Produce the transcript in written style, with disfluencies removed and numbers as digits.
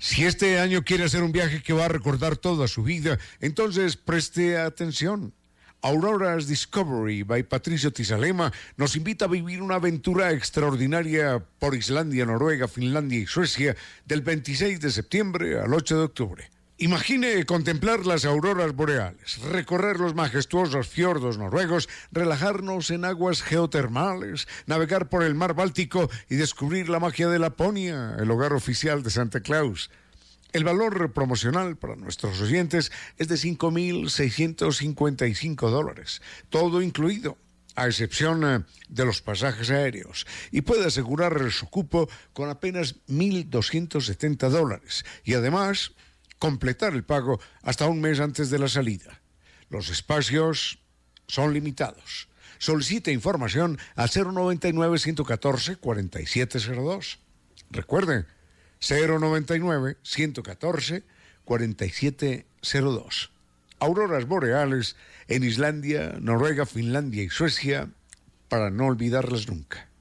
Si este año quiere hacer un viaje que va a recordar toda su vida, entonces preste atención. Auroras Discovery by Patricio Tizalema nos invita a vivir una aventura extraordinaria por Islandia, Noruega, Finlandia y Suecia del 26 de septiembre al 8 de octubre. Imagine contemplar las auroras boreales, recorrer los majestuosos fiordos noruegos, relajarnos en aguas geotermales, navegar por el mar Báltico y descubrir la magia de Laponia, el hogar oficial de Santa Claus. El valor promocional para nuestros oyentes es de $5,655, todo incluido, a excepción de los pasajes aéreos, y puede asegurar su cupo con apenas $1,270, y además completar el pago hasta un mes antes de la salida. Los espacios son limitados. Solicite información al 099-114-4702. Recuerden, 099-114-4702. Auroras boreales en Islandia, Noruega, Finlandia y Suecia, para no olvidarlas nunca.